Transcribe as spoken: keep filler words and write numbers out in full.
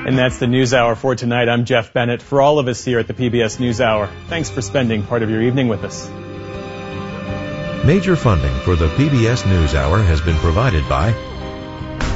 And that's the News Hour for tonight. I'm Jeff Bennett. For all of us here at the P B S News Hour, thanks for spending part of your evening with us. Major funding for the P B S News Hour has been provided by